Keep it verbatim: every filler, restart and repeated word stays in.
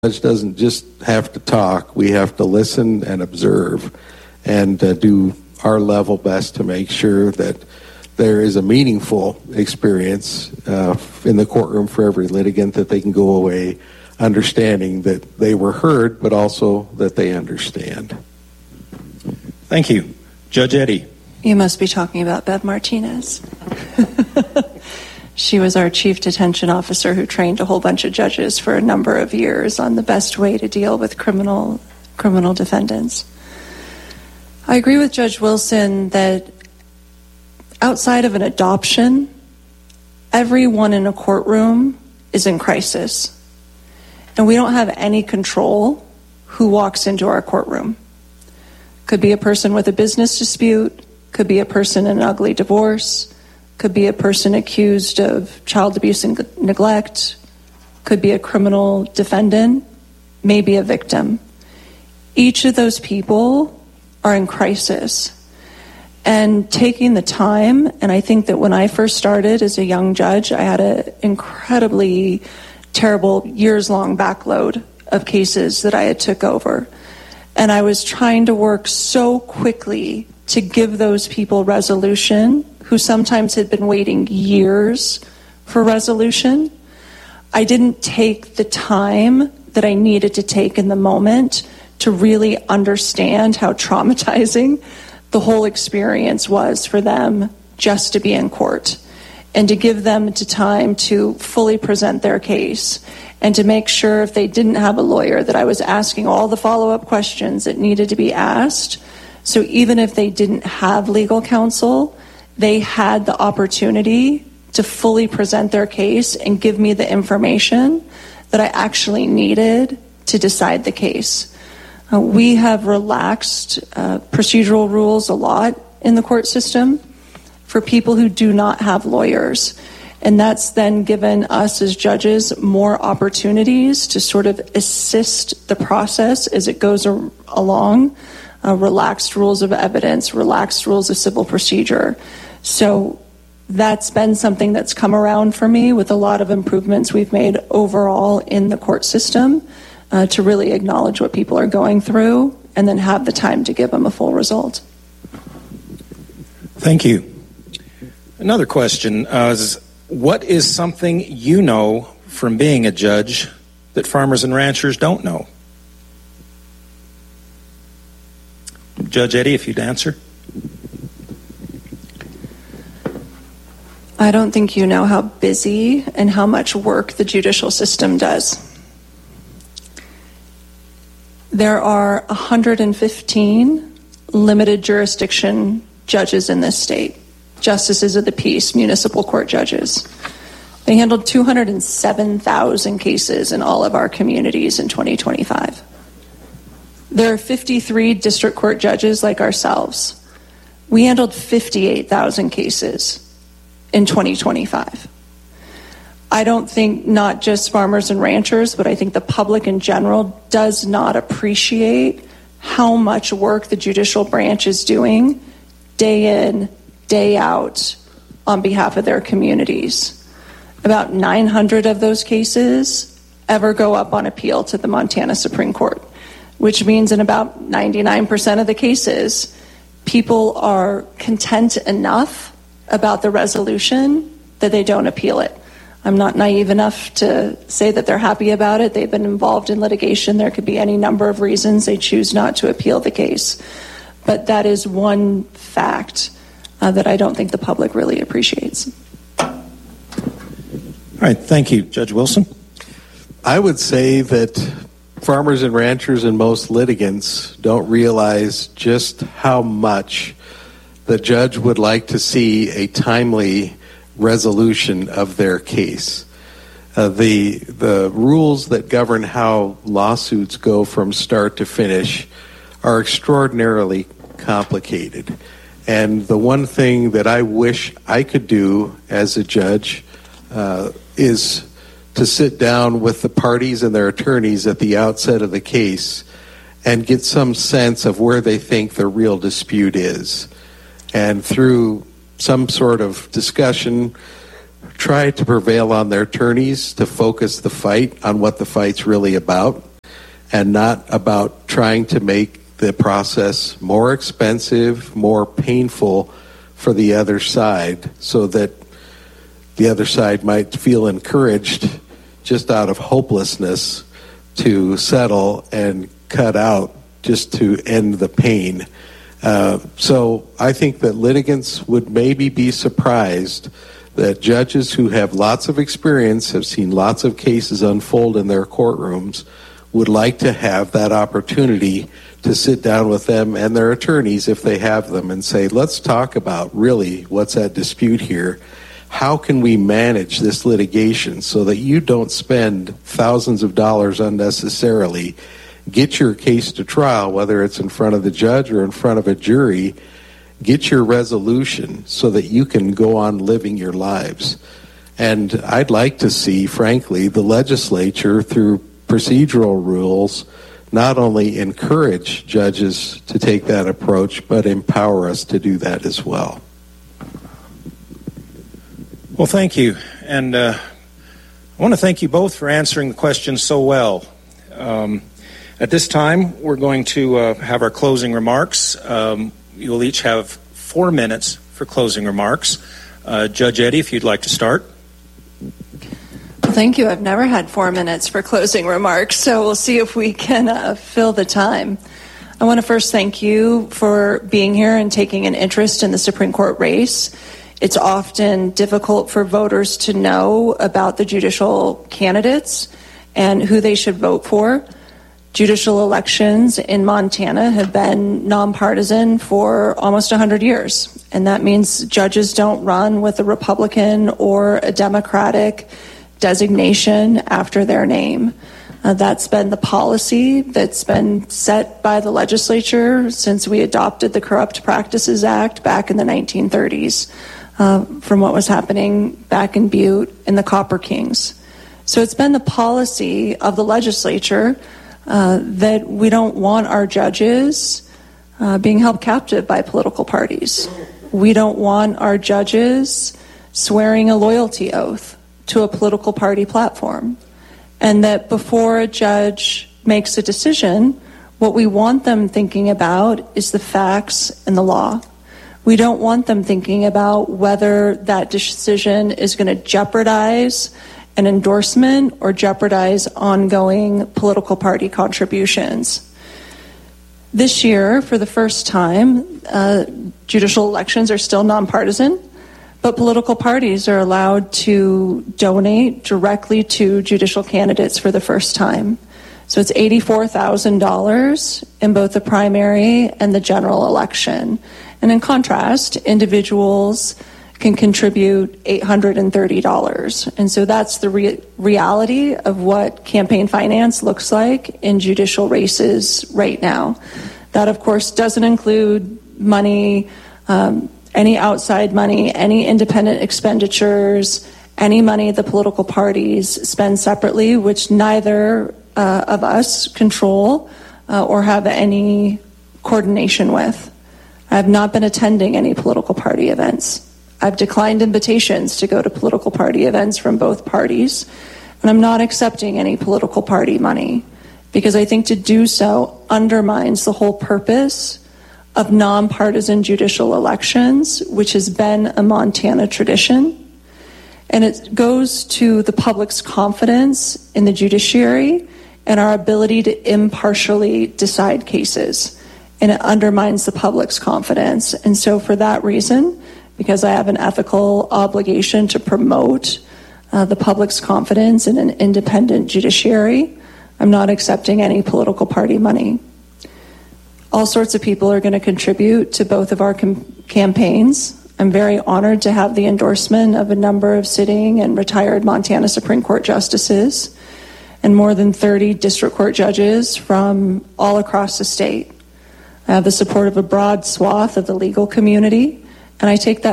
judge doesn't just have to talk. We have to listen and observe and uh, do our level best to make sure that there is a meaningful experience uh, in the courtroom for every litigant, that they can go away understanding that they were heard, but also that they understand. Thank you. Judge Eddy. You must be talking about Bev Martinez. She was our chief detention officer who trained a whole bunch of judges for a number of years on the best way to deal with criminal criminal defendants. I agree with Judge Wilson that outside of an adoption, everyone in a courtroom is in crisis. And we don't have any control who walks into our courtroom. Could be a person with a business dispute, could be a person in an ugly divorce, could be a person accused of child abuse and neglect, could be a criminal defendant, maybe a victim. Each of those people are in crisis. And taking the time, and I think that when I first started as a young judge, I had an incredibly terrible years-long backload of cases that I had took over. And I was trying to work so quickly to give those people resolution who sometimes had been waiting years for resolution. I didn't take the time that I needed to take in the moment to really understand how traumatizing the whole experience was for them just to be in court, and to give them the time to fully present their case, and to make sure if they didn't have a lawyer that I was asking all the follow-up questions that needed to be asked. So even if they didn't have legal counsel, they had the opportunity to fully present their case and give me the information that I actually needed to decide the case. Uh, we have relaxed uh, procedural rules a lot in the court system for people who do not have lawyers. And that's then given us as judges more opportunities to sort of assist the process as it goes ar- along. Uh, relaxed rules of evidence, relaxed rules of civil procedure. So that's been something that's come around for me with a lot of improvements we've made overall in the court system uh, to really acknowledge what people are going through and then have the time to give them a full result. Thank you. Another question uh, is, what is something you know from being a judge that farmers and ranchers don't know? Judge Eddy, if you'd answer. I don't think you know how busy and how much work the judicial system does. There are one hundred fifteen limited jurisdiction judges in this state, justices of the peace, municipal court judges. They handled two hundred seven thousand cases in all of our communities in twenty twenty-five. There are fifty-three district court judges like ourselves. We handled fifty-eight thousand cases in twenty twenty-five. I don't think not just farmers and ranchers, but I think the public in general does not appreciate how much work the judicial branch is doing day in, day out on behalf of their communities. About nine hundred of those cases ever go up on appeal to the Montana Supreme Court, which means in about ninety-nine percent of the cases, people are content enough about the resolution that they don't appeal it. I'm not naive enough to say that they're happy about it. They've been involved in litigation. There could be any number of reasons they choose not to appeal the case. But that is one fact uh, that I don't think the public really appreciates. All right, thank you. Judge Wilson? I would say that farmers and ranchers and most litigants don't realize just how much the judge would like to see a timely resolution of their case. Uh, the the rules that govern how lawsuits go from start to finish are extraordinarily complicated. And the one thing that I wish I could do as a judge uh, is to sit down with the parties and their attorneys at the outset of the case and get some sense of where they think the real dispute is. And through some sort of discussion, try to prevail on their attorneys to focus the fight on what the fight's really about. and not about trying to make the process more expensive, more painful for the other side, so that the other side might feel encouraged just out of hopelessness to settle and cut out just to end the pain. Uh, so I think that litigants would maybe be surprised that judges who have lots of experience, have seen lots of cases unfold in their courtrooms, would like to have that opportunity to sit down with them and their attorneys, if they have them, and say, let's talk about really what's at dispute here. How can we manage this litigation so that you don't spend thousands of dollars unnecessarily? Get your case to trial, whether it's in front of the judge or in front of a jury. Get your resolution so that you can go on living your lives. And I'd like to see, frankly, the legislature, through procedural rules, not only encourage judges to take that approach, but empower us to do that as well. Well, thank you. And uh, I want to thank you both for answering the question so well. Um, at this time, we're going to uh, have our closing remarks. Um, you'll each have four minutes for closing remarks. Uh, Judge Eddy, if you'd like to start. Well, thank you. I've never had four minutes for closing remarks, so we'll see if we can uh, fill the time. I want to first thank you for being here and taking an interest in the Supreme Court race. It's often difficult for voters to know about the judicial candidates and who they should vote for. Judicial elections in Montana have been nonpartisan for almost one hundred years, and that means judges don't run with a Republican or a Democratic designation after their name. Uh, that's been the policy that's been set by the legislature since we adopted the Corrupt Practices Act back in the nineteen thirties, uh, from what was happening back in Butte and the Copper Kings. So it's been the policy of the legislature uh, that we don't want our judges uh, being held captive by political parties. We don't want our judges swearing a loyalty oath to a political party platform. And that before a judge makes a decision, what we want them thinking about is the facts and the law. We don't want them thinking about whether that decision is going to jeopardize an endorsement or jeopardize ongoing political party contributions. This year, for the first time, uh, judicial elections are still nonpartisan, but political parties are allowed to donate directly to judicial candidates for the first time. So it's eighty-four thousand dollars in both the primary and the general election. And in contrast, individuals can contribute eight hundred thirty dollars. And so that's the re- reality of what campaign finance looks like in judicial races right now. That, of course, doesn't include money, um, any outside money, any independent expenditures, any money the political parties spend separately, which neither uh, of us control uh, or have any coordination with. I have not been attending any political party events. I've declined invitations to go to political party events from both parties, and I'm not accepting any political party money because I think to do so undermines the whole purpose of nonpartisan judicial elections, which has been a Montana tradition. And it goes to the public's confidence in the judiciary and our ability to impartially decide cases. And it undermines the public's confidence. And so for that reason, because I have an ethical obligation to promote uh, the public's confidence in an independent judiciary, I'm not accepting any political party money. All sorts of people are going to contribute to both of our com- campaigns. I'm very honored to have the endorsement of a number of sitting and retired Montana Supreme Court justices and more than thirty district court judges from all across the state. I have the support of a broad swath of the legal community, and I take that